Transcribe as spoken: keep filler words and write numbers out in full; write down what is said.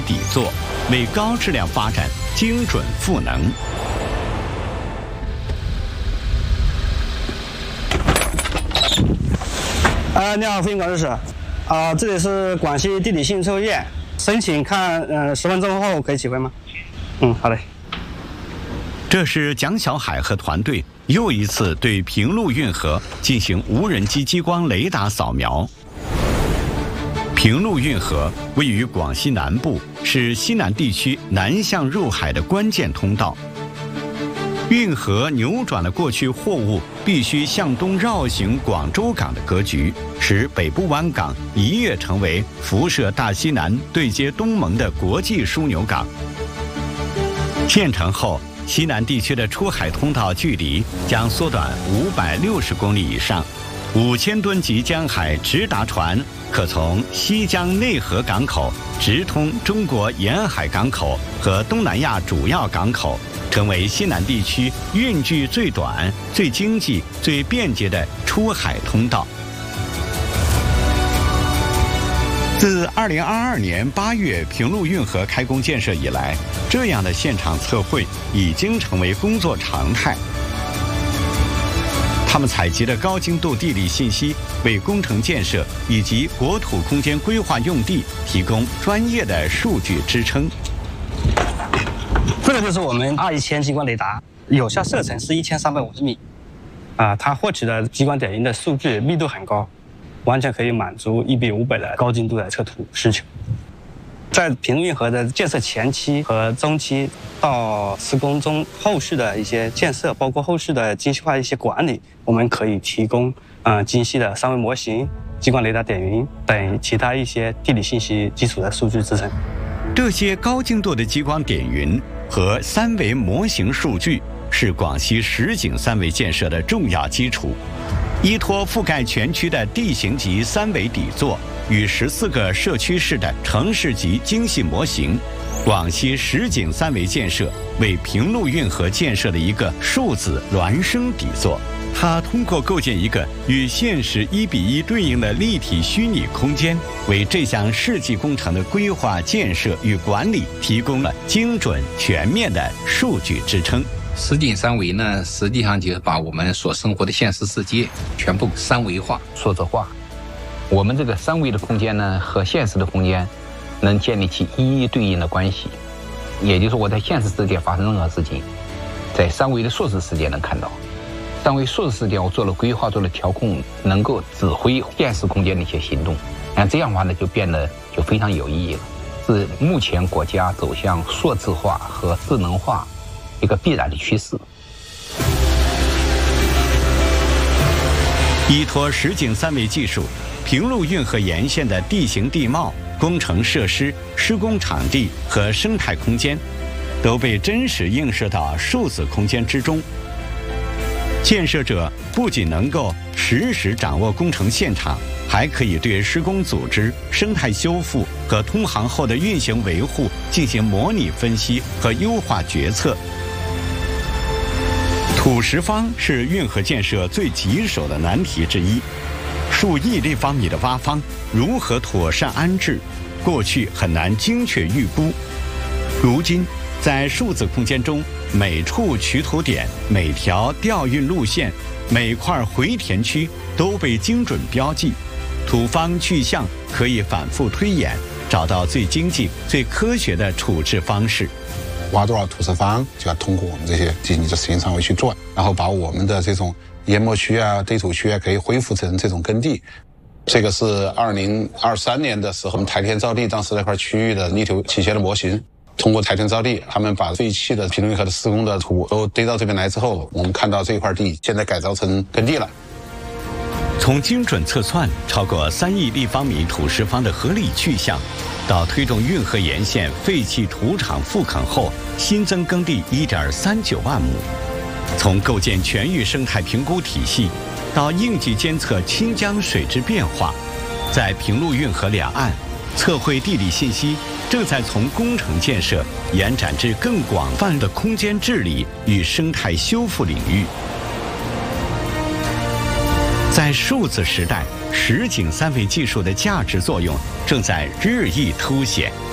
底座，为高质量发展精准赋能。 呃，你好，飞行管制室。啊、呃，这里是广西地理信息测绘院，申请看，呃，十分钟后可以起飞吗？嗯，好嘞。 这是蒋小海和团队又一次对平陆运河进行无人机激光雷达扫描。平陆运河位于广西南部，是西南地区南向入海的关键通道。运河扭转了过去货物必须向东绕行广州港的格局，使北部湾港一跃成为辐射大西南、对接东盟的国际枢纽港。建成后，西南地区的出海通道距离将缩短五百六十公里以上，五千吨级江海直达船可从西江内河港口直通中国沿海港口和东南亚主要港口，成为西南地区运距最短、最经济、最便捷的出海通道。自二零二二年八月平陆运河开工建设以来，这样的现场测绘已经成为工作常态。他们采集的高精度地理信息，为工程建设以及国土空间规划用地提供专业的数据支撑。 这个就是我们二一千激光雷达，有效射程是一千三百五十米，啊，它获取的激光点云的数据密度很高，完全可以满足一比五百的高精度的测图需求。在平陆运河的建设前期和中期到施工中后续的一些建设，包括后续的精细化一些管理，我们可以提供呃精细的三维模型、激光雷达点云等其他一些地理信息基础的数据支撑。 这些高精度的激光点云和三维模型数据是广西实景三维建设的重要基础。依托覆盖全区的地形级三维底座与十四个社区式的城市级精细模型，广西实景三维建设为平陆运河建设的一个数字孪生底座。它通过构建一个与现实一比一对应的立体虚拟空间，为这项世纪工程的规划、建设与管理提供了精准全面的数据支撑。 实景三维呢，实际上就是把我们所生活的现实世界全部三维化、数字化。我们这个三维的空间呢，和现实的空间能建立起一一对应的关系。也就是说，我在现实世界发生任何事情，在三维的数字世界能看到。三维数字世界我做了规划、做了调控，能够指挥现实空间的一些行动。那这样的话呢，就变得就非常有意义了，是目前国家走向数字化和智能化一个必然的趋势。 依托实景三维技术，平陆运河沿线的地形地貌、工程设施、施工场地和生态空间，都被真实映射到数字空间之中。建设者不仅能够实时掌握工程现场，还可以对施工组织、生态修复和通航后的运行维护进行模拟分析和优化决策。土石方是运河建设最棘手的难题之一，数亿立方米的洼方如何妥善安置，过去很难精确预估。如今，在数字空间中，每处取土点、每条调运路线、每块回填区都被精准标记，土方去向可以反复推演，找到最经济、最科学的处置方式。 挖多少土石方，就要通过我们这些经济的实景三维去做，然后把我们的这种淹没区啊、堆土区啊，可以恢复成这种耕地。这个是二零二三年的时候，我们台田造地当时那块区域的泥土倾斜的模型。通过台田造地，他们把废弃的平陆运河的施工的土都堆到这边来之后，我们看到这块地现在改造成耕地了。 从精准测算超过三亿立方米土石方的合理去向，到推动运河沿线废弃土场复垦后新增耕地 一点三九万亩，从构建全域生态评估体系到应急监测清江水质变化，在平陆运河两岸测绘地理信息正在从工程建设延展至更广泛的空间治理与生态修复领域。在数字时代，实景三维技术的价值作用正在日益凸显。